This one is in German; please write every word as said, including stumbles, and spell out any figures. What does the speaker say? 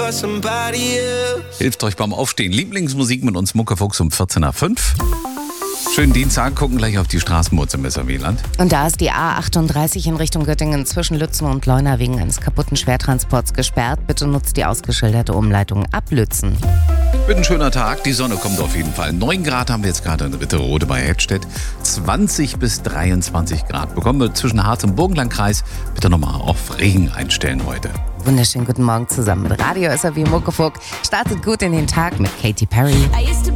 for somebody else. Hilft euch beim Aufstehen. Lieblingsmusik mit uns Muckefuchs um vierzehn Uhr fünf. Schönen Dienstag, gucken gleich auf die Straßenmods im S R W-Land. Und da ist die A achtunddreißig in Richtung Göttingen zwischen Lützen und Leuna wegen eines kaputten Schwertransports gesperrt. Bitte nutzt die ausgeschilderte Umleitung ab Lützen. Wird ein schöner Tag, die Sonne kommt auf jeden Fall. neun Grad haben wir jetzt gerade in Ritterode bei Hedstedt. zwanzig bis dreiundzwanzig Grad bekommen wir zwischen Harz und Burgenlandkreis. Bitte nochmal auf Regen einstellen heute. Wunderschönen guten Morgen zusammen mit Radio S R W Muckefuck. Startet gut in den Tag mit Katy Perry.